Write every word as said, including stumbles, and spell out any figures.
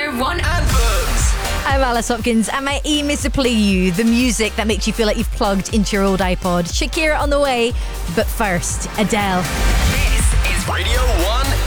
Radio one Anthems. I'm Alice Hopkins, and my aim is to play you the music that makes you feel like you've plugged into your old iPod. Shakira on the way, but first, Adele. This is Radio one